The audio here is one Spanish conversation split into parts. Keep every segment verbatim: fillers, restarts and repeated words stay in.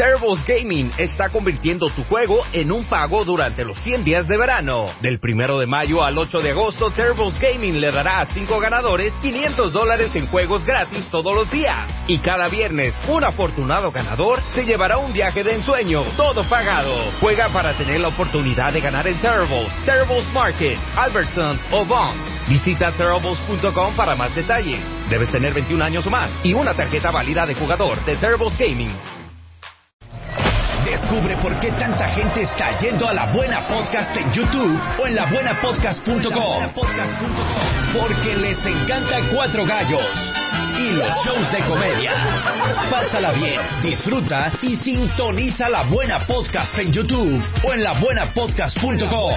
Terribles Gaming está convirtiendo tu juego en un pago durante los cien días de verano. Del primero de mayo al ocho de agosto, Terribles Gaming le dará a cinco ganadores quinientos dólares en juegos gratis todos los días. Y cada viernes, un afortunado ganador se llevará un viaje de ensueño, todo pagado. Juega para tener la oportunidad de ganar en Terribles, Terribles Market, Albertsons o Vons. Visita terribles punto com para más detalles. Debes tener veintiún años o más y una tarjeta válida de jugador de Terribles Gaming. Descubre por qué tanta gente está yendo a La Buena Podcast en YouTube o en la buena podcast punto com. Porque les encanta Cuatro Gallos y los shows de comedia. Pásala bien, disfruta y sintoniza La Buena Podcast en YouTube o en la buena podcast punto com.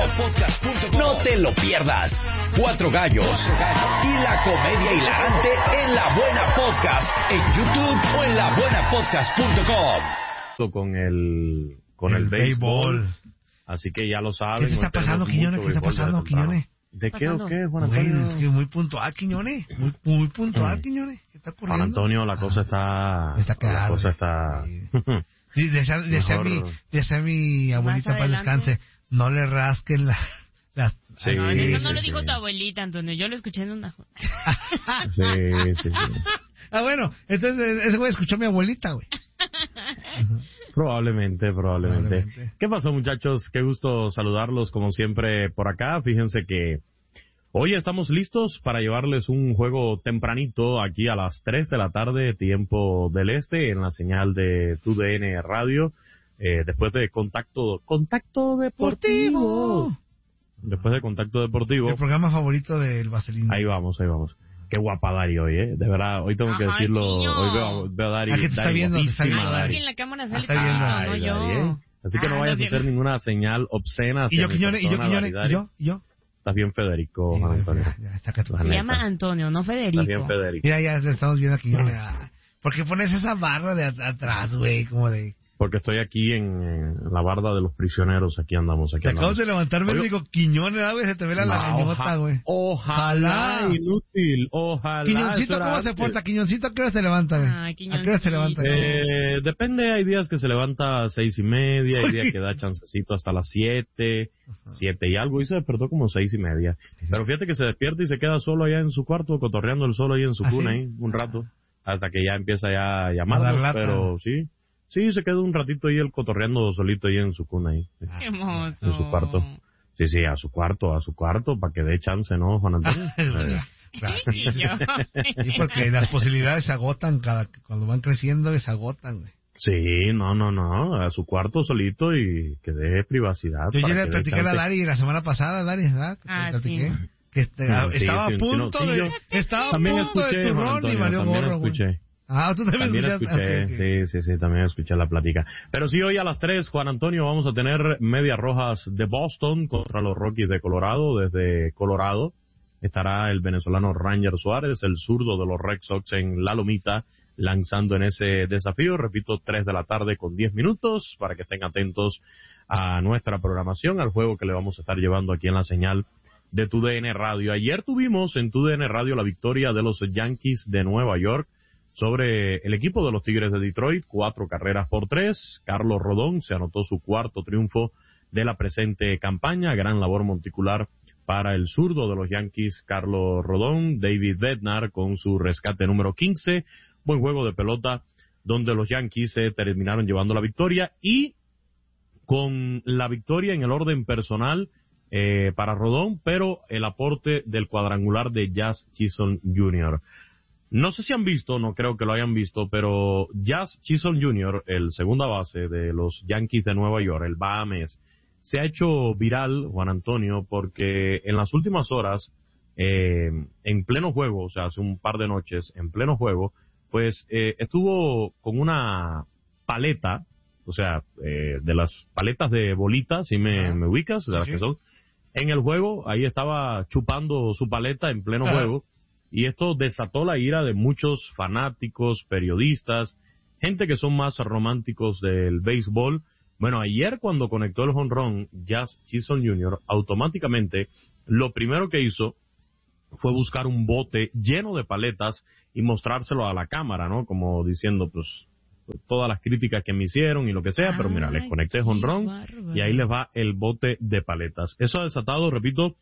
No te lo pierdas. Cuatro Gallos y la comedia hilarante en La Buena Podcast en YouTube o en la buena podcast punto com. Con el con el, el béisbol. béisbol. Así que ya lo saben. ¿Qué te está pasando, Quiñones? ¿Qué está pasando, Quiñones? ¿De qué o qué, Juan Güey, Antonio? es que muy puntual, Quiñones. Muy, muy puntual, Quiñones. ¿Qué está ocurriendo? Juan Antonio, la cosa está... Está la claro. cosa está... Sí, decía, decía, Mejor- mi, decía mi abuelita Más para adelante. descanse, no le rasquen la... la Sí, No, eso no sí, lo dijo sí. tu abuelita, Antonio. Yo lo escuché en una... Sí, sí, sí. Ah, bueno, entonces ese güey escuchó a mi abuelita, güey. Probablemente, probablemente, Probablemente. ¿Qué pasó, muchachos? Qué gusto saludarlos como siempre por acá. Fíjense que hoy estamos listos para llevarles un juego tempranito aquí a las tres de la tarde, tiempo del este, en la señal de T U D N Radio, eh, después de Contacto Contacto Deportivo. Después de Contacto Deportivo. El programa favorito del Vaselino. Ahí vamos, ahí vamos. Qué guapa Dari hoy, ¿eh? De verdad, hoy tengo que Ay, decirlo. niño. Hoy veo, veo a Dari. Ah, que te está Dari viendo, te está guapísima, viendo, Ay, Dari. aquí en la cámara sale Está viendo. Cristo, Ay, no Dari, yo. ¿eh? Así que no Ah, vayas no a hacer quiero. ninguna señal obscena Y hacia yo, mi Quiñones, y yo, persona, Quiñones, Dari, y Dari. yo, y yo. Estás bien, Federico, Sí, Juan Antonio. ya, ya, está acá tu- La Se neta. llama Antonio, no Federico. Estás bien, Federico. Mira, ya le estamos viendo a Quiñones. ah, ¿Por qué pones esa barra de at- atrás, güey? Como de... Porque estoy aquí en, en la barda de los prisioneros. Aquí andamos, aquí Te acabas andamos. de levantar, Oye, digo, Quiñones, ah, güey, se te ve la no, lagañota, oja- güey. Ojalá, Ojalá. inútil, ojalá. Quiñoncito, eso era ¿cómo se antes. porta? Quiñoncito, ¿a qué hora se levanta, güey? Ay, ¿A qué hora se levanta? Quiñoncito. Eh, depende, hay días que se levanta a seis y media, hay días que da chancecito hasta las siete, siete y algo, y se despertó como seis y media. Pero fíjate que se despierta y se queda solo allá en su cuarto, cotorreando el solo ahí en su ¿Ah, cuna, sí? ahí, un rato, hasta que ya empieza ya a A dar llamarnos, lata. pero sí, sí, se queda un ratito ahí el cotorreando solito ahí en su cuna ahí, Qué hermoso. en su cuarto. Sí, sí, a su cuarto, a su cuarto, para que dé chance, ¿no, Juan Antonio? Eh, Claro, Y yo. sí, porque las posibilidades se agotan cada, cuando van creciendo, se agotan, güey. Sí, no, no, no, a su cuarto solito y que dé privacidad. Yo para ya le que dé platiqué a chance. Dari la semana pasada, Dari, ¿verdad? Que te Ah, platiqué. sí. Que este, Sí, estaba sí, a sí, punto sí, de... yo Estaba a También punto escuché, de Juan turrón y Antonio, valió también gorro, güey. escuché. Ah, tú también, También escuchaste. escuché, Ok, ok. sí, sí, sí, también escuché la plática. Pero sí, hoy a las tres, Juan Antonio, vamos a tener Medias Rojas de Boston contra los Rockies de Colorado. Desde Colorado estará el venezolano Ranger Suárez, el zurdo de los Red Sox en La Lomita, lanzando en ese desafío. Repito, tres de la tarde con diez minutos, para que estén atentos a nuestra programación, al juego que le vamos a estar llevando aquí en la señal de T U D N Radio. Ayer tuvimos en T U D N Radio la victoria de los Yankees de Nueva York sobre el equipo de los Tigres de Detroit, cuatro carreras por tres. Carlos Rodón se anotó su cuarto triunfo de la presente campaña. Gran labor monticular para el zurdo de los Yankees, Carlos Rodón. David Bednar con su rescate número quince. Buen juego de pelota donde los Yankees se terminaron llevando la victoria, y con la victoria en el orden personal eh, para Rodón, pero el aporte del cuadrangular de Jazz Chisholm junior No sé si han visto, no creo que lo hayan visto, pero Jazz Chisholm junior, el segunda base de los Yankees de Nueva York, el bahamés, se ha hecho viral, Juan Antonio, porque en las últimas horas, eh, en pleno juego, o sea, hace un par de noches, en pleno juego, pues eh, estuvo con una paleta, o sea, eh, de las paletas de bolitas, si me, me ubicas, de las que son, en el juego, ahí estaba chupando su paleta en pleno juego, y esto desató la ira de muchos fanáticos, periodistas, gente que son más románticos del béisbol. Bueno, ayer cuando conectó el jonrón Jazz Chisholm junior, automáticamente lo primero que hizo fue buscar un bote lleno de paletas y mostrárselo a la cámara, ¿no? Como diciendo, pues, todas las críticas que me hicieron y lo que sea, Ay, pero mira, les conecté jonrón y ahí les va el bote de paletas. Eso ha desatado, repito,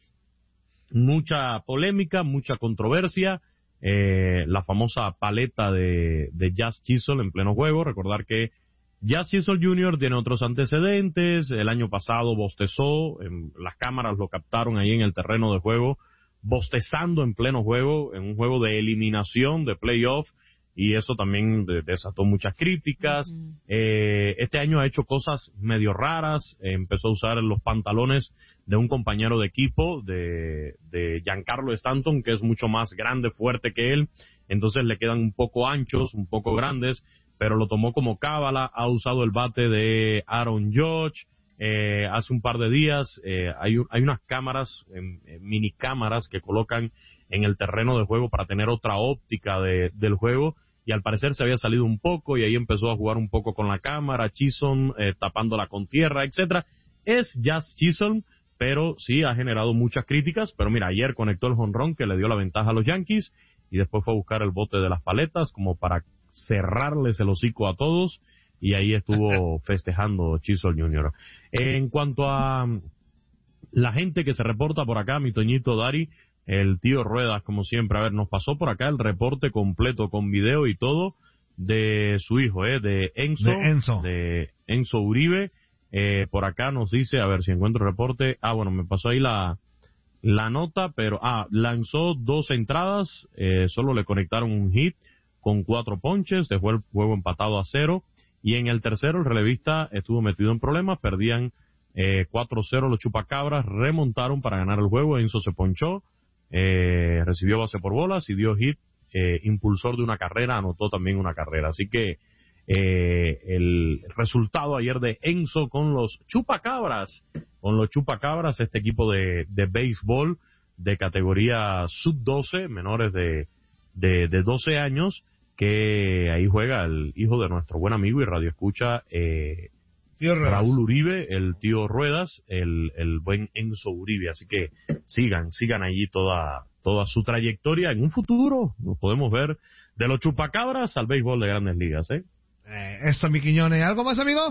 mucha polémica, mucha controversia, eh, la famosa paleta de, de Jazz Chisholm en pleno juego. Recordar que Jazz Chisholm junior tiene otros antecedentes. El año pasado bostezó, en, las cámaras lo captaron ahí en el terreno de juego, bostezando en pleno juego, en un juego de eliminación, de playoff, y eso también de, desató muchas críticas. Uh-huh. Eh, este año ha hecho cosas medio raras, eh, empezó a usar los pantalones de un compañero de equipo, de, de Giancarlo Stanton, que es mucho más grande, fuerte que él, entonces le quedan un poco anchos, un poco grandes, pero lo tomó como cábala. Ha usado el bate de Aaron Judge. Eh, hace un par de días eh, hay, hay unas cámaras, eh, mini cámaras que colocan en el terreno de juego para tener otra óptica de, del juego, y al parecer se había salido un poco y ahí empezó a jugar un poco con la cámara, Chisholm eh, tapándola con tierra, etcétera. Es Jazz Chisholm, pero sí ha generado muchas críticas. Pero mira, ayer conectó el jonrón que le dio la ventaja a los Yankees y después fue a buscar el bote de las paletas como para cerrarles el hocico a todos, y ahí estuvo festejando Chisholm junior En cuanto a la gente que se reporta por acá, mi Toñito Dari, el tío Ruedas, como siempre, a ver, nos pasó por acá el reporte completo con video y todo de su hijo, eh, de Enzo, de Enzo, de Enzo Uribe. Eh, por acá nos dice, a ver si encuentro el reporte. Ah, bueno, me pasó ahí la la nota, pero, ah, lanzó dos entradas, eh, solo le conectaron un hit con cuatro ponches, dejó el juego empatado a cero. Y en el tercero, el relevista estuvo metido en problemas, perdían eh, cuatro cero los Chupacabras, remontaron para ganar el juego. Enzo se ponchó, eh, recibió base por bolas y dio hit, eh, impulsor de una carrera, anotó también una carrera. Así que eh, el resultado ayer de Enzo con los Chupacabras, con los Chupacabras, este equipo de, de béisbol de categoría sub doce, menores de, de, de doce años, que ahí juega el hijo de nuestro buen amigo y radioescucha eh, Raúl Uribe, el tío Ruedas, el, el buen Enzo Uribe. Así que sigan, sigan allí toda, toda su trayectoria. En un futuro nos podemos ver de los Chupacabras al béisbol de Grandes Ligas, ¿eh? eh eso, mi Quiñones. ¿Algo más, amigo?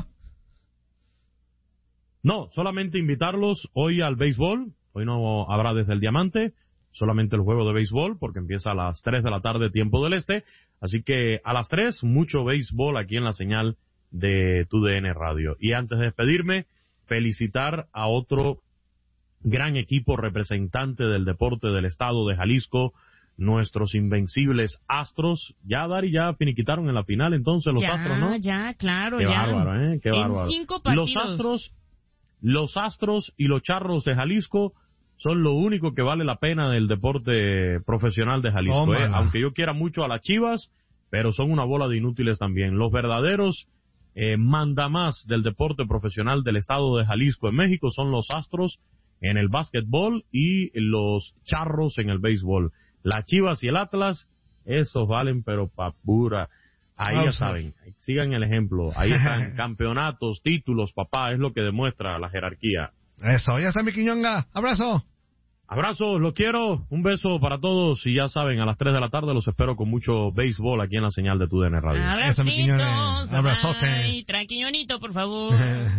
No, solamente invitarlos hoy al béisbol. Hoy no habrá desde el Diamante, solamente el juego de béisbol, porque empieza a las tres de la tarde, tiempo del este. Así que a las tres, mucho béisbol aquí en la señal de Tu D N Radio. Y antes de despedirme, felicitar a otro gran equipo representante del deporte del estado de Jalisco, nuestros invencibles Astros. Ya, Dari, ya finiquitaron en la final entonces los ya, Astros, ¿no? Ya, claro, Qué ya. bárbaro, ¿eh? Qué en bárbaro. Cinco partidos. Los Astros, los Astros y los Charros de Jalisco son lo único que vale la pena del deporte profesional de Jalisco, ¿eh? Aunque yo quiera mucho a las Chivas, pero son una bola de inútiles también. Los verdaderos eh, mandamás del deporte profesional del estado de Jalisco en México son los Astros en el básquetbol y los Charros en el béisbol. Las Chivas y el Atlas, esos valen pero pa' pura. Ahí ya saben, sigan el ejemplo. Ahí están campeonatos, títulos, papá, es lo que demuestra la jerarquía. Eso, ya está mi Quiñonga. Abrazo. Abrazo, los quiero, un beso para todos y ya saben, a las tres de la tarde los espero con mucho béisbol aquí en la señal de Tu D N Radio. Abracitos, abrazote. Tranquilonito, por favor.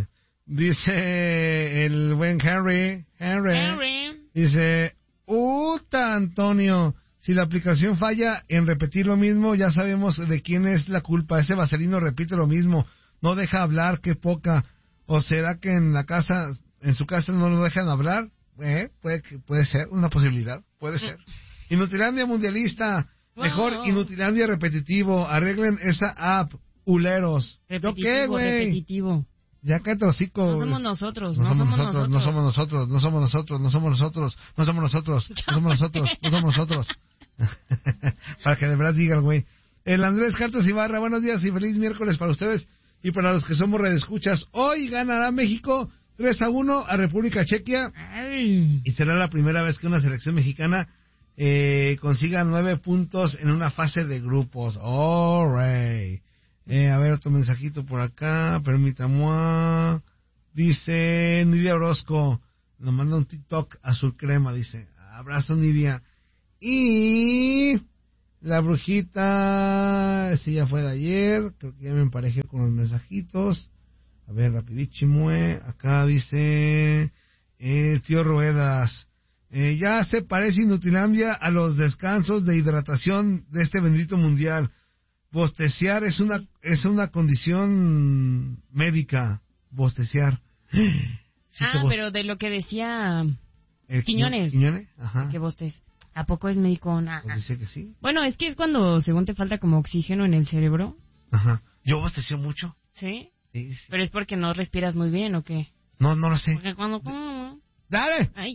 Dice el buen Henry, Henry, Henry. dice, ¡Uta, Antonio! Si la aplicación falla en repetir lo mismo, ya sabemos de quién es la culpa. Ese vaselino repite lo mismo, no deja hablar, qué poca. ¿O será que en la casa, en su casa no lo dejan hablar? Eh, puede, puede ser, una posibilidad, puede ser. Inutilandia mundialista, mejor wow. Inutilandia repetitivo, arreglen esa app, uleros. ¿Yo qué, güey? Repetitivo. Ya cállate hocico. No somos nosotros, no, no somos somos nosotros, nosotros, no somos nosotros, no somos nosotros, no somos nosotros, no somos nosotros, no somos nosotros, no somos nosotros. Para que de verdad digan, güey. El Andrés Cartas Ibarra, buenos días y feliz miércoles para ustedes y para los que somos redescuchas. Hoy ganará México tres a uno a República Chequia. Ay. Y será la primera vez que una selección mexicana eh, consiga nueve puntos en una fase de grupos. All right. Eh, a ver, otro mensajito por acá, permítame. Dice Nidia Orozco, nos manda un TikTok azul crema, dice, abrazo Nidia. Y La brujita, sí, ya fue de ayer. Creo que ya me emparejé con los mensajitos. A ver, rapidísimo. Eh. Acá dice eh, tío Ruedas. Eh, ya se parece Inutilandia a los descansos de hidratación de este bendito mundial. Bosteciar es una es una condición médica. Bosteciar. Sí, ah, bo- pero de lo que decía el Quiñones. Quiñones, ajá. Que bostes. ¿A poco es médico? Nah. Pues dice que sí. Bueno, es que es cuando según te falta como oxígeno en el cerebro. Ajá. Yo bostecio mucho. ¿Sí? Sí, sí. Pero es porque no respiras muy bien, ¿o qué? No, no lo sé. Porque cuando... ¡Dale! Ay.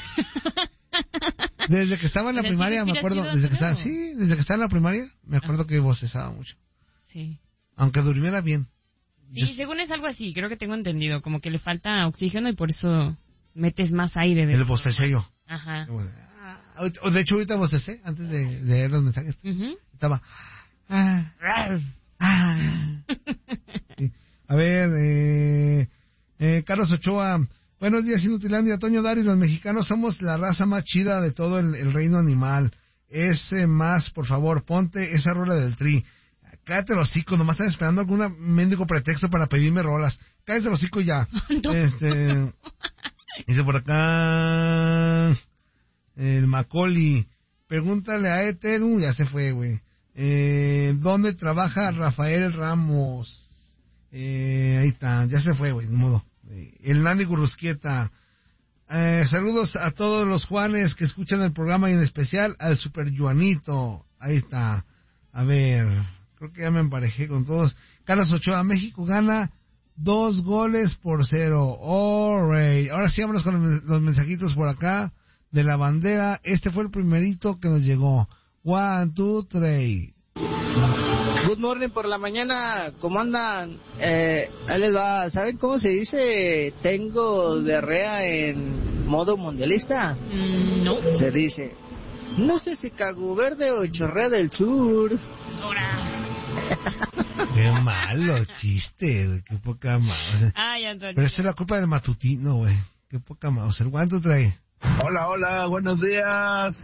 Desde que estaba en la O sea, ¿sí primaria, me respiras acuerdo. chido, Desde que estaba, Antonio? sí, desde que estaba en la primaria, me acuerdo que bostezaba mucho. Sí. Aunque durmiera bien. Sí, Yo- según es algo así, creo que tengo entendido. Como que le falta oxígeno y por eso metes más aire. De El bostecé yo. Ajá. Ah, de hecho, ahorita bostecé, antes de, de leer los mensajes. Ujú. Estaba... Ah, ah. Sí. A ver, eh, eh, Carlos Ochoa. Buenos días, Inutilandia. Toño Dari, los mexicanos somos la raza más chida de todo el, el reino animal. Ese más, por favor, ponte esa rola del Tri. Cállate los hocico, nomás están esperando algún mendigo pretexto para pedirme rolas. Cállate los hocico ya. No. Este, dice por acá el Macaulay. Pregúntale a Eteru, ya se fue, güey. Eh, ¿Dónde trabaja Rafael Ramos? Eh, ahí está, ya se fue, güey, de modo. Eh, el Nani Gurrusquieta. Eh, saludos a todos los Juanes que escuchan el programa y en especial al Super Juanito. Ahí está. A ver, creo que ya me emparejé con todos. Carlos Ochoa, México gana dos goles por cero. Alright. Ahora sí, vámonos con los mensajitos por acá de la bandera. Este fue el primerito que nos llegó. One, two, three. Good morning por la mañana, ¿cómo andan? Eh, ahí les va, ¿saben cómo se dice tengo diarrea en modo mundialista? Mm, no. Se dice, no sé si Cago Verde o Chorrea del Sur. Ahora. Qué malo chiste, güey. Qué poca más. Ay, Antonio. Pero eso es la culpa del matutino, güey. Qué poca más. El guanto trae. Hola, hola, buenos días.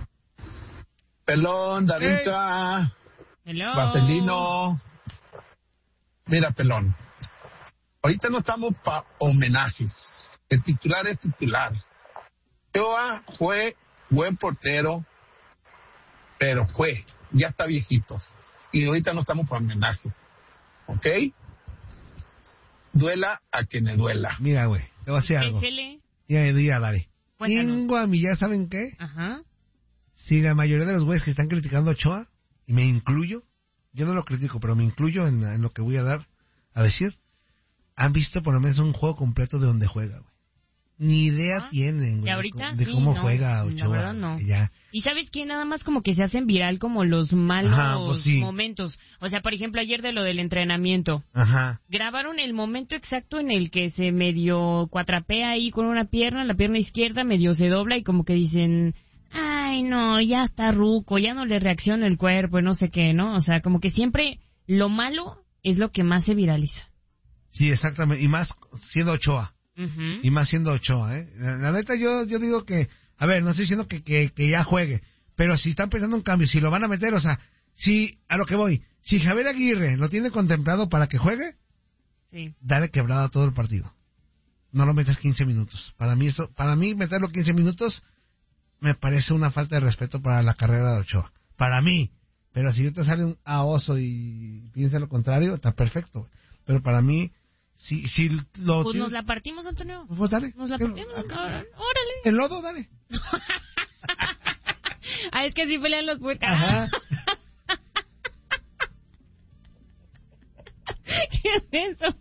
Pelón, Darita, Hello. Vaselino. Mira, Pelón, ahorita no estamos para homenajes. El titular es titular. Ochoa fue buen portero, pero fue, ya está viejito. Y ahorita no estamos para homenajes. ¿Ok? Duela a quien le duela. Mira, güey. Te voy a decir algo. Échele. Ya, ya, dale. Cuéntanos. Tengo a mí, ¿ya saben qué? Ajá. Si la mayoría de los güeyes que están criticando a Ochoa, y me incluyo, yo no lo critico, pero me incluyo en, en lo que voy a dar a decir, han visto por lo menos un juego completo de donde juega, güey. Ni idea Ah, tienen, güey, ¿y de, ahorita? de Sí, cómo no, juega la Ochoa. verdad no. Ya. Y ¿sabes qué? Nada más como que se hacen viral como los malos Ajá, pues sí. momentos. O sea, por ejemplo, ayer de lo del entrenamiento. Ajá. Grabaron el momento exacto en el que se medio cuatrapea ahí con una pierna, la pierna izquierda medio se dobla y como que dicen, ay no, ya está ruco, ya no le reacciona el cuerpo y no sé qué, ¿no? O sea, como que siempre lo malo es lo que más se viraliza. Sí, exactamente. Y más siendo Ochoa. Ujú. Y más siendo Ochoa, ¿eh? La, la neta, yo yo digo que, a ver, no estoy diciendo que, que, que ya juegue, pero si están pensando en cambio, si lo van a meter, o sea, si, a lo que voy, si Javier Aguirre lo tiene contemplado para que juegue, Sí. dale quebrada todo el partido. No lo metas quince minutos. Para mí, eso, para mí meterlo quince minutos me parece una falta de respeto para la carrera de Ochoa. Para mí. Pero si yo te sale un a oso y piensa lo contrario, está perfecto. Pero para mí, si, si lo Pues tienes- nos la partimos, Antonio. pues dale. Nos la Que- partimos. acá- Ahora- Órale. El lodo, dale. Ah, es que así pelean los puercos. Ajá. ¿Qué es eso?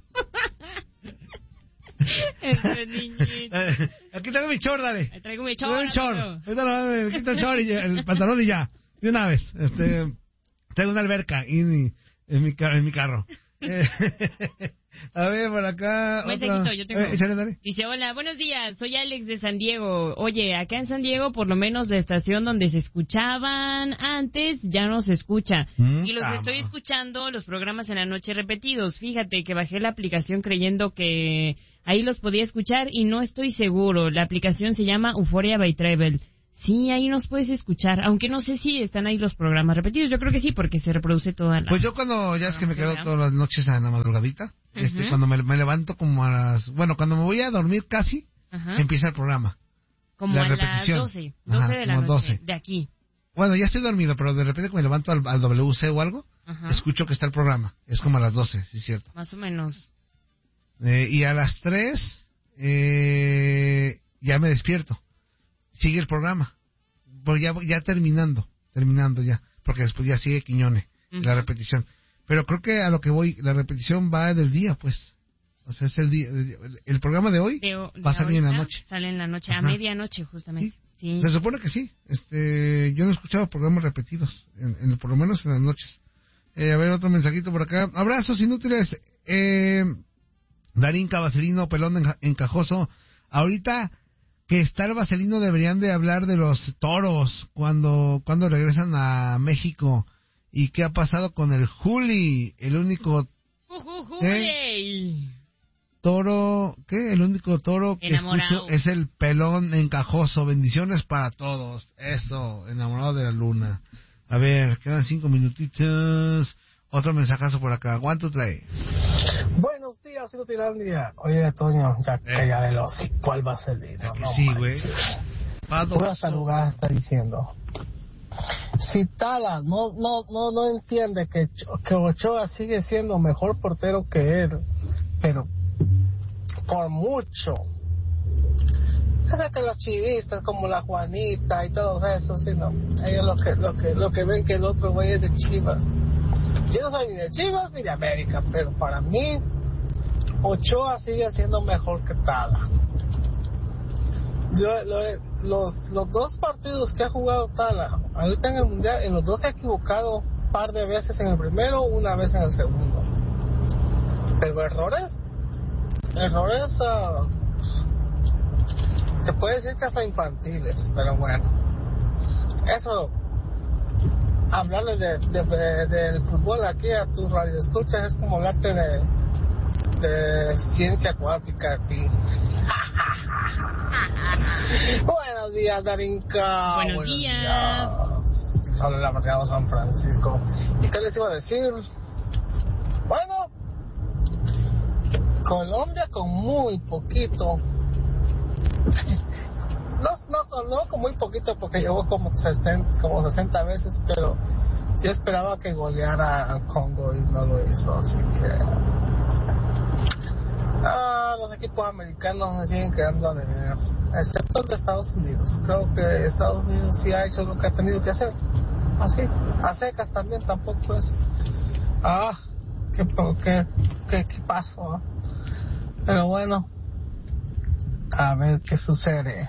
Ese niñito. Eh, Aquí tengo mi chor, dale. Ahí traigo mi Traigo chor. un chor. amigo. Ahorita lo- me quito el chor y ya- el pantalón y ya. De una vez. Este, tengo una alberca y mi, en, mi, ca- en mi carro. Eh, a ver, por acá. Un otra. mensajito, yo tengo. Eh, échale, dale. Dice, hola, buenos días, soy Alex de San Diego. Oye, acá en San Diego, por lo menos la estación donde se escuchaban antes ya no se escucha. Mm, Y los ah, estoy no. escuchando los programas en la noche repetidos. Fíjate que bajé la aplicación creyendo que ahí los podía escuchar y no estoy seguro. La aplicación se llama Euphoria by Travel. Sí, ahí nos puedes escuchar, aunque no sé si están ahí los programas repetidos. Yo creo que sí, porque se reproduce toda la... Pues yo cuando, ya es que me quedo todas las noches a la madrugadita, uh-huh. este, cuando me, me levanto como a las... Bueno, cuando me voy a dormir casi, uh-huh. empieza el programa. Como la a repetición. las doce, doce Ajá, de la noche, doce. De aquí. Bueno, ya estoy dormido, pero de repente cuando me levanto al, al W C o algo, uh-huh. escucho que está el programa. Es como a las doce, sí es cierto. Más o menos. Eh, y a las tres, eh, ya me despierto. Sigue el programa. Pues ya, ya terminando, terminando ya. Porque después ya sigue Quiñone, uh-huh. la repetición. Pero creo que a lo que voy, la repetición va del día, pues. O sea, es el día. El, el programa de hoy de, de va a salir en la noche. Sale en la noche, a Ajá. medianoche, justamente. ¿Sí? Sí. Se supone que sí. Este, yo no he escuchado programas repetidos, en, en, por lo menos en las noches. Eh, a ver, otro mensajito por acá. Abrazos inútiles. Eh, Darinka, Vaselino, Pelón Encajoso. Ahorita que está el Vaselino deberían de hablar de los toros cuando, cuando regresan a México. ¿Y qué ha pasado con el Juli? El único... ¿eh? Toro, ¿qué? El único toro que enamorado. Escucho es el Pelón Encajoso. Bendiciones para todos. Eso, enamorado de la luna. A ver, quedan cinco minutitos. Otro mensajazo por acá. ¿Cuánto trae? Buenos días, Inutilandia. Oye, Toño, ya eh. ya de los ¿cuál va a ser? No, no, sí, güey. Pura saludada está diciendo. Si Tala no no no no entiende que, que Ochoa sigue siendo mejor portero que él, pero por mucho. Es que los chivistas como la Juanita y todos esos, sino ellos lo que lo que lo que ven que el otro güey es de Chivas. Yo no soy ni de Chivas ni de América, pero para mí Ochoa sigue siendo mejor que Tala. Yo, lo, los los dos partidos que ha jugado Tala ahorita en el mundial, en los dos se ha equivocado un par de veces en el primero, una vez en el segundo. Pero errores, errores uh, se puede decir que hasta infantiles, pero bueno, eso, hablarle de, de, de, del fútbol aquí a tu radio escuchas es como hablarte de, de ciencia acuática a ti. Buenos días, Darinka. Buenos, Buenos días. días. Solo la barriada San Francisco. ¿Y qué les iba a decir? Bueno, Colombia con muy poquito. No, no, no con muy poquito porque llegó como sesenta, como sesenta veces, pero yo esperaba que goleara al Congo y no lo hizo, así que... Ah, los equipos americanos me siguen quedando a deber, excepto el de Estados Unidos. Creo que Estados Unidos sí ha hecho lo que ha tenido que hacer. Así, a secas también tampoco es. Ah, qué qué qué, qué pasó. Pero bueno, a ver qué sucede.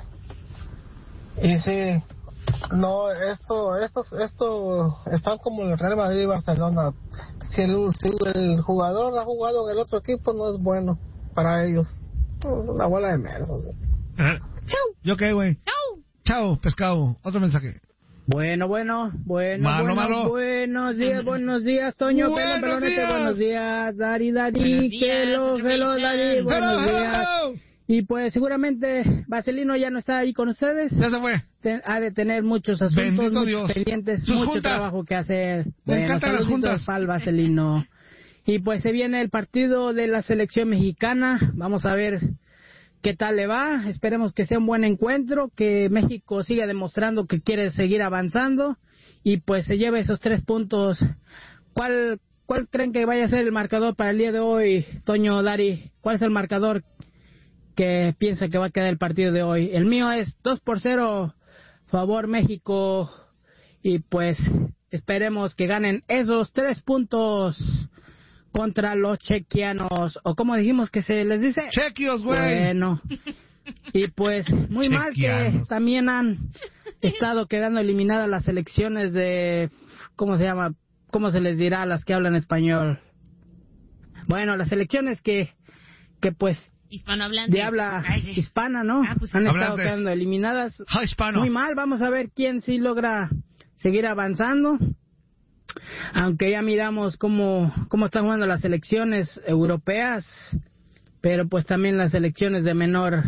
Y sí, no, esto, estos, esto están como el Real Madrid y Barcelona. Si el, si el jugador ha jugado en el otro equipo, no es bueno para ellos. Una bola de mesos. ¿Eh? Chau. ¿Yo qué, güey? Chau. Chau, pescado. Otro mensaje. Bueno, bueno, bueno, malo, bueno, malo. buenos días, buenos días, Toño, buenos Pelón, Pelonete, días. buenos días, Dari, Dari, hello, hello, Dari, buenos hello, días. Hello. Y pues seguramente Vaselino ya no está ahí con ustedes. Ya se fue. Ten, ha de tener muchos asuntos, muchos pendientes, Sus mucho juntas. trabajo que hacer. Me bueno, encantan las juntas. Para el Vaselino. Y pues se viene el partido de la selección mexicana. Vamos a ver qué tal le va. Esperemos que sea un buen encuentro, que México siga demostrando que quiere seguir avanzando y pues se lleve esos tres puntos. ¿Cuál, cuál creen que vaya a ser el marcador para el día de hoy, Toño, Dari? ¿Cuál es el marcador que piensa que va a quedar el partido de hoy? El mío es dos por cero, favor México, y pues esperemos que ganen esos tres puntos contra los chequianos, o como dijimos que se les dice, chequios, güey. Bueno, y pues muy mal que también han estado quedando eliminadas las selecciones de, ¿cómo se llama? ¿Cómo se les dirá a las que hablan español? Bueno, las selecciones que, que pues hispanohablantes de habla Ay, sí. hispana, ¿no? Ah, pues, han estado quedando eliminadas. Ah, hispano. Muy mal, vamos a ver quién sí logra seguir avanzando. Aunque ya miramos cómo, cómo están jugando las selecciones europeas, pero pues también las selecciones de menor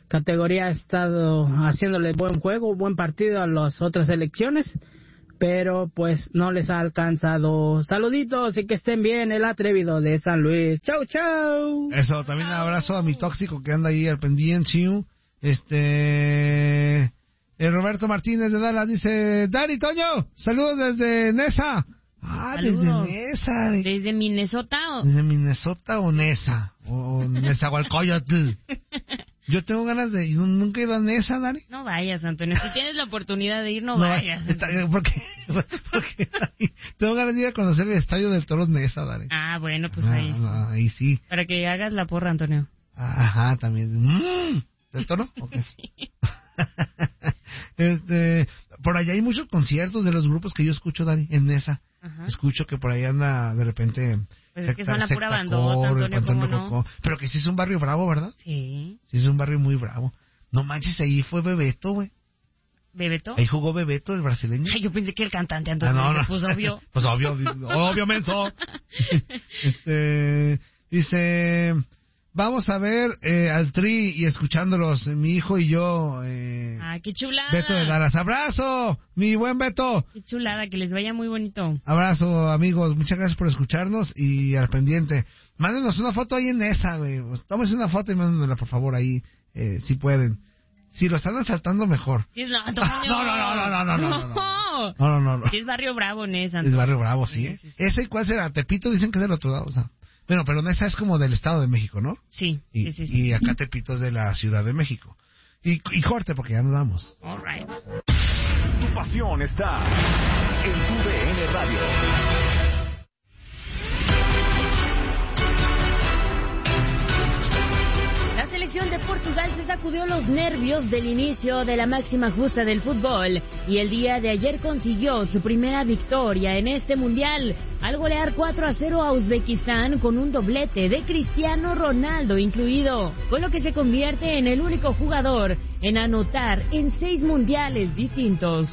categoría ha estado haciéndole buen juego, buen partido a las otras selecciones, pero pues no les ha alcanzado. Saluditos y que estén bien, el atrevido de San Luis. Chau, chau. Eso, también un abrazo a mi tóxico que anda ahí al pendiente. Este... El Roberto Martínez de Dallas dice, Dari, Toño, saludos desde Nesa. Ah, Saludos. desde Nesa. ¿Desde Minnesota o...? ¿Desde Minnesota o Nesa? O Nezahualcóyotl. Yo tengo ganas de ir. ¿Nunca he ido a Nesa, Dari? No vayas, Antonio. Si tienes la oportunidad de ir, no, No, vayas. está, porque, porque ahí, tengo ganas de ir a conocer el estadio del Toros Nesa, Dari. Ah, bueno, pues Ah, ahí sí. no, ahí sí. Para que hagas la porra, Antonio. Ajá, también. Mm, ¿del Toro? Okay. Sí. este, por allá hay muchos conciertos de los grupos que yo escucho, Dari, en Nesa. Ajá. Escucho que por ahí anda de repente... Pues es que son la Secta pura Coro, bandota, el Antonio, Pantón ¿cómo de no? Cocó. Pero que sí es un barrio bravo, ¿verdad? Sí. Sí es un barrio muy bravo. No manches, ahí fue Bebeto, güey. ¿Bebeto? Ahí jugó Bebeto, el brasileño. Ay, yo pensé que el cantante, Ah, Antonio. no, no. Pues obvio. Pues obvio, obvio, menso. Este, dice, vamos a ver eh, al Tri y escuchándolos, mi hijo y yo. Eh, Ah, qué chulada. Beto de Dallas. ¡Abrazo, mi buen Beto! Qué chulada, que les vaya muy bonito. Abrazo, amigos. Muchas gracias por escucharnos y al pendiente. Mándenos una foto ahí en esa, güey. Tómense una foto y mándenosla, por favor, ahí, eh, si pueden. Si lo están asaltando, mejor. Sí, no, Antonio. No, no, no, no, no, no, no, no, no. No, no, no, no. Sí, es Barrio Bravo, Nesa. Es Barrio Bravo, sí, ¿eh? Sí, sí, sí. ¿Ese cuál será? Tepito dicen que es del otro lado, o sea. Bueno, pero esa es como del Estado de México, ¿no? Sí, Y, sí, sí, sí. y acá Tepito es de la Ciudad de México. Y, y corte, porque ya nos damos. All right. Tu pasión está en tu D N Radio. La selección de Portugal se sacudió los nervios del inicio de la máxima justa del fútbol y el día de ayer consiguió su primera victoria en este mundial al golear cuatro a cero a Uzbekistán con un doblete de Cristiano Ronaldo incluido, con lo que se convierte en el único jugador en anotar en seis mundiales distintos.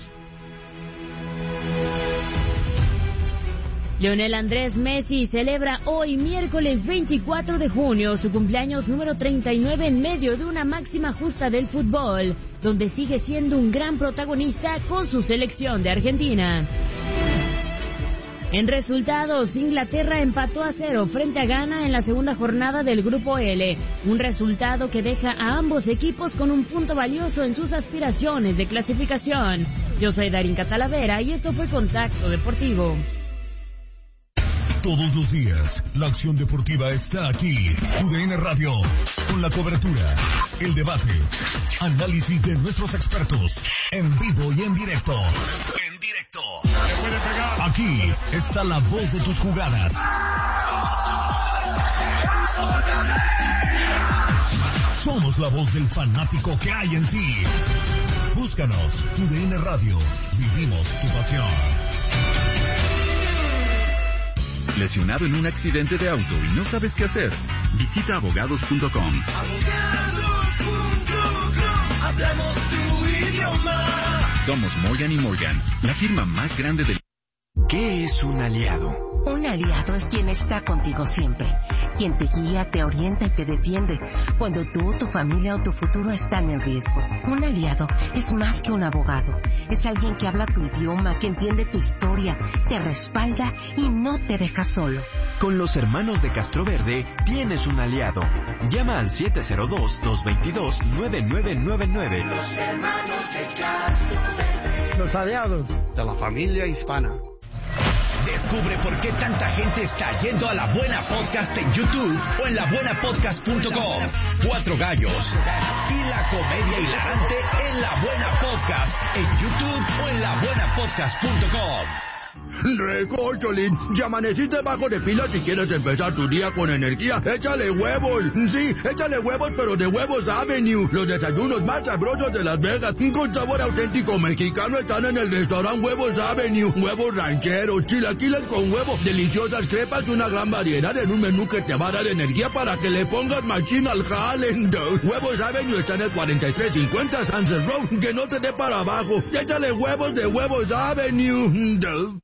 Lionel Andrés Messi celebra hoy, miércoles veinticuatro de junio, su cumpleaños número treinta y nueve en medio de una máxima justa del fútbol, donde sigue siendo un gran protagonista con su selección de Argentina. En resultados, Inglaterra empató a cero frente a Ghana en la segunda jornada del Grupo L, un resultado que deja a ambos equipos con un punto valioso en sus aspiraciones de clasificación. Yo soy Darinka Talavera y esto fue Contacto Deportivo. Todos los días, la acción deportiva está aquí. U D N Radio, con la cobertura, el debate, análisis de nuestros expertos, en vivo y en directo. En directo. Aquí está la voz de tus jugadas. Somos la voz del fanático que hay en ti. Búscanos, U D N Radio. Vivimos tu pasión. ¿Lesionado en un accidente de auto y no sabes qué hacer? Visita abogados punto com. Abogados punto com, hablamos tu idioma. Somos Morgan y Morgan, la firma más grande del... ¿Qué es un aliado? Un aliado es quien está contigo siempre, quien te guía, te orienta y te defiende cuando tú, tu familia o tu futuro están en riesgo. Un aliado es más que un abogado, es alguien que habla tu idioma, que entiende tu historia, te respalda y no te deja solo. Con los hermanos de Castroverde tienes un aliado. Llama al siete cero dos, dos dos dos, nueve nueve nueve nueve. Los hermanos de Castroverde. Los aliados de la familia hispana. Descubre por qué tanta gente está yendo a La Buena Podcast en YouTube o en la buena podcast punto com. Cuatro gallos y la comedia hilarante en La Buena Podcast en YouTube o en la buena podcast punto com. Recórcholín, ya amaneciste bajo de pila si quieres empezar tu día con energía. Échale huevos, sí, échale huevos, pero de Huevos Avenue. Los desayunos más sabrosos de Las Vegas, con sabor auténtico mexicano, están en el restaurante Huevos Avenue. Huevos rancheros, chilaquiles con huevo, deliciosas crepas y una gran variedad en un menú que te va a dar energía para que le pongas machín al jale. Huevos Avenue está en el cuarenta y tres cincuenta Sunset Road, que no te dé para abajo. Échale huevos de Huevos Avenue.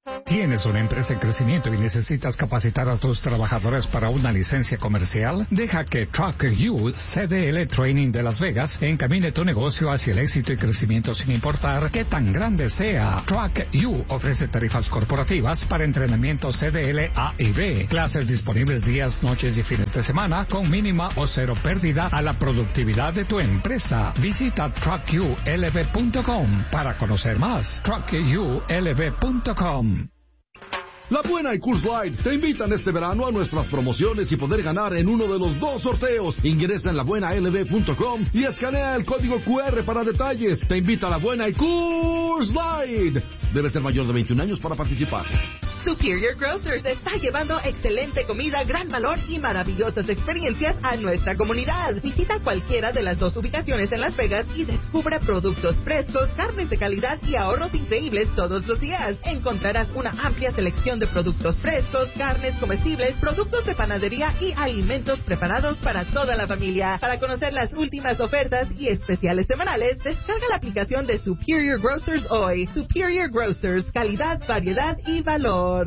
¿Tienes una empresa en crecimiento y necesitas capacitar a tus trabajadores para una licencia comercial? Deja que Truck U C D L Training de Las Vegas encamine tu negocio hacia el éxito y crecimiento sin importar qué tan grande sea. Truck U ofrece tarifas corporativas para entrenamiento C D L A y B, clases disponibles días, noches y fines de semana con mínima o cero pérdida a la productividad de tu empresa. Visita truck u l v punto com para conocer más. truck u l v punto com. La Buena y Coors Light te invitan este verano a nuestras promociones y poder ganar en uno de los dos sorteos. Ingresa en la buena l v punto com y escanea el código Q R para detalles. Te invita a La Buena y Coors Light. Debe ser mayor de veintiún años para participar. Superior Grocers está llevando excelente comida, gran valor y maravillosas experiencias a nuestra comunidad. Visita cualquiera de las dos ubicaciones en Las Vegas y descubre productos frescos, carnes de calidad y ahorros increíbles todos los días. Encontrarás una amplia selección de productos frescos, carnes comestibles, productos de panadería y alimentos preparados para toda la familia. Para conocer las últimas ofertas y especiales semanales, descarga la aplicación de Superior Grocers hoy. Superior Grocers, calidad, variedad y valor.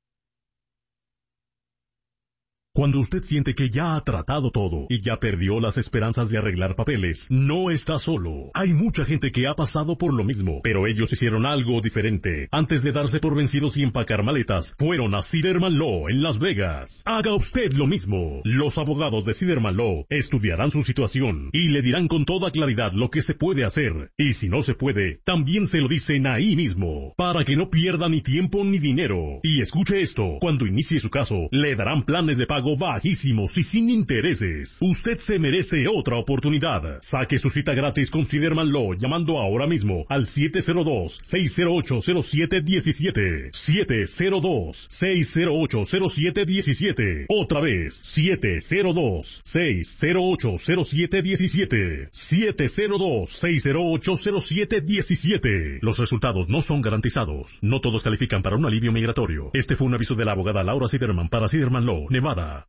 Cuando usted siente que ya ha tratado todo y ya perdió las esperanzas de arreglar papeles, no está solo. Hay mucha gente que ha pasado por lo mismo, pero ellos hicieron algo diferente. Antes de darse por vencidos y empacar maletas, fueron a Siderman Law en Las Vegas. Haga usted lo mismo. Los abogados de Siderman Law estudiarán su situación y le dirán con toda claridad lo que se puede hacer. Y si no se puede, también se lo dicen ahí mismo, para que no pierda ni tiempo ni dinero. Y escuche esto, cuando inicie su caso, le darán planes de pago bajísimos y sin intereses. Usted se merece otra oportunidad. Saque su cita gratis con Siderman Law llamando ahora mismo al siete cero dos, seis cero ocho, cero siete uno siete. siete cero dos, seis cero ocho, cero siete uno siete. Otra vez, siete cero dos, seis cero ocho, cero siete uno siete. siete cero dos, seis cero ocho, cero siete uno siete. Los resultados no son garantizados. No todos califican para un alivio migratorio. Este fue un aviso de la abogada Laura Siderman para Siderman Law, Nevada.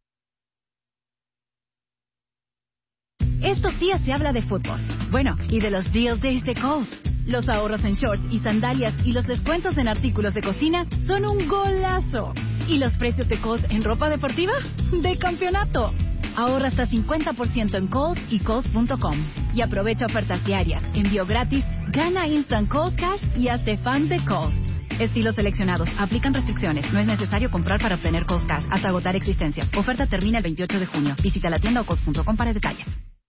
Estos días se habla de fútbol. Bueno, y de los Deal Days de Kohl's. Los ahorros en shorts y sandalias y los descuentos en artículos de cocina son un golazo. ¿Y los precios de Kohl's en ropa deportiva? ¡De campeonato! Ahorra hasta cincuenta por ciento en Kohl's y Kohl's punto com. Y aprovecha ofertas diarias, envío gratis, gana Instant Kohl's Cash y hazte fan de Kohl's. Estilos seleccionados. Aplican restricciones. No es necesario comprar para obtener Kohl's Cash hasta agotar existencias. Oferta termina el veintiocho de junio. Visita la tienda o Kohl's punto com para detalles.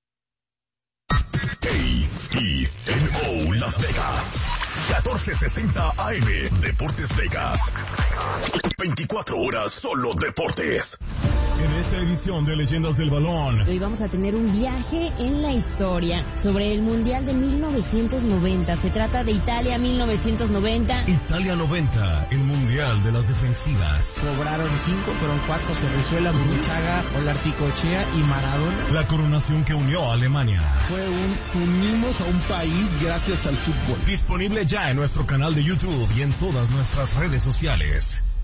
A E N O Las Vegas, catorce sesenta A M, Deportes Vegas. veinticuatro horas solo deportes. En esta edición de Leyendas del Balón, hoy vamos a tener un viaje en la historia sobre el Mundial de mil novecientos noventa. Se trata de Italia mil novecientos noventa. Italia noventa, el Mundial de las Defensivas. Cobraron cinco, fueron cuatro, Cerrizuela, Burruchaga, Olarticochea y Maradona. La coronación que unió a Alemania. Fue un unimos a un país gracias al fútbol. Disponible ya en nuestro canal de YouTube y en todas nuestras redes sociales.